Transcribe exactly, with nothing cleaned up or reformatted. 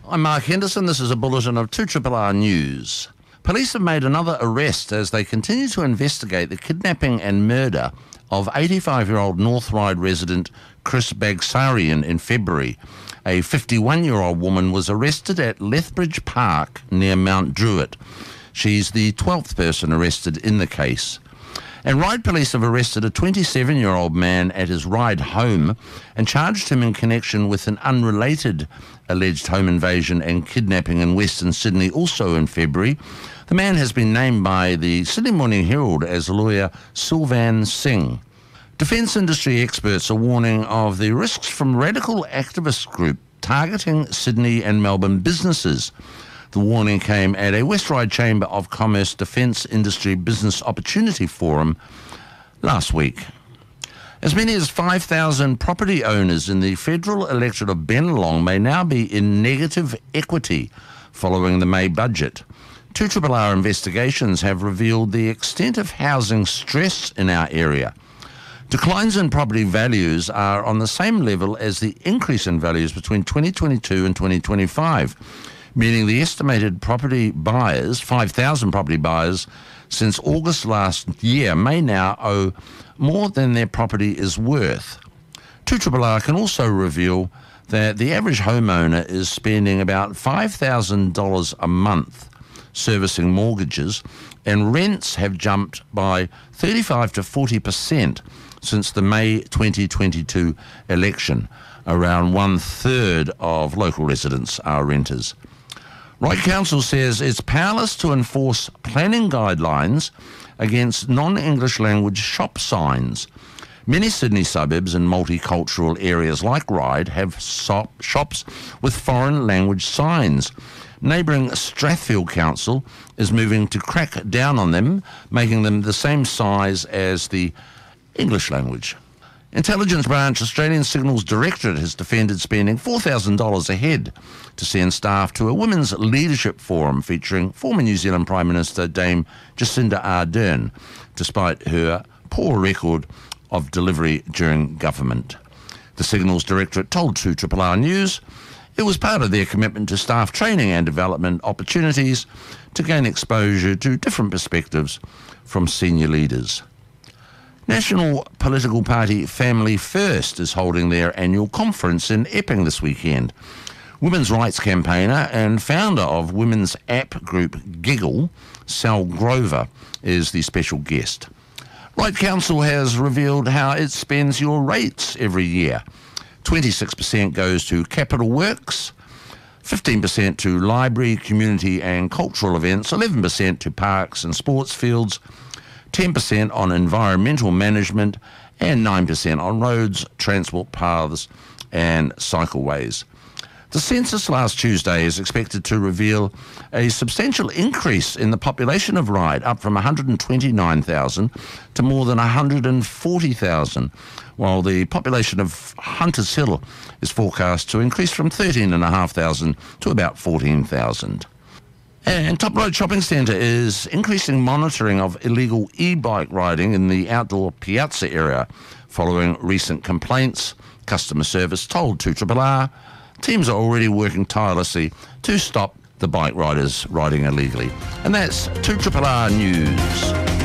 I'm Mark Henderson. This is a bulletin of two R R R News. Police have made another arrest as they continue to investigate the kidnapping and murder of eighty-five-year-old North Ryde resident Chris Bagsarian in February. A fifty-one-year-old woman was arrested at Lethbridge Park near Mount Druitt. She's the twelfth person arrested in the case. And Ryde police have arrested a twenty-seven-year-old man at his Ryde home and charged him in connection with an unrelated alleged home invasion and kidnapping in Western Sydney, also in February. The man has been named by the Sydney Morning Herald as lawyer Sylvan Singh. Defence industry experts are warning of the risks from radical activist group targeting Sydney and Melbourne businesses. The warning came at a West Ryde Chamber of Commerce Defence Industry Business Opportunity Forum last week. As many as five thousand property owners in the federal electorate of Bennelong may now be in negative equity following the May budget. two R R R investigations have revealed the extent of housing stress in our area. Declines in property values are on the same level as the increase in values between twenty twenty-two and twenty twenty-five, meaning the estimated property buyers, five thousand property buyers, since August last year may now owe more than their property is worth. two R R R can also reveal that the average homeowner is spending about five thousand dollars a month servicing mortgages, and rents have jumped by thirty-five to forty percent since the May twenty twenty-two election. Around one-third of local residents are renters. Ryde Council says it's powerless to enforce planning guidelines against non-English language shop signs. Many Sydney suburbs and multicultural areas like Ryde have shop, shops with foreign language signs. Neighbouring Strathfield Council is moving to crack down on them, making them the same size as the English language. Intelligence Branch Australian Signals Directorate has defended spending four thousand dollars a head to send staff to a women's leadership forum featuring former New Zealand Prime Minister Dame Jacinda Ardern, despite her poor record of delivery during government. The Signals Directorate told two R R R News it was part of their commitment to staff training and development opportunities to gain exposure to different perspectives from senior leaders. National political party Family First is holding their annual conference in Epping this weekend. Women's rights campaigner and founder of women's app group Giggle, Sal Grover, is the special guest. Ryde Council has revealed how it spends your rates every year. twenty-six percent goes to capital works, fifteen percent to library, community and cultural events, eleven percent to parks and sports fields, ten percent on environmental management, and nine percent on roads, transport paths and cycleways. The census last Tuesday is expected to reveal a substantial increase in the population of Ryde, up from one hundred twenty-nine thousand to more than one hundred forty thousand, while the population of Hunters Hill is forecast to increase from thirteen thousand five hundred to about fourteen thousand. And Top Road Shopping Centre is increasing monitoring of illegal e-bike riding in the outdoor piazza area following recent complaints. Customer service told two R R R teams are already working tirelessly to stop the bike riders riding illegally. And that's two R R R News.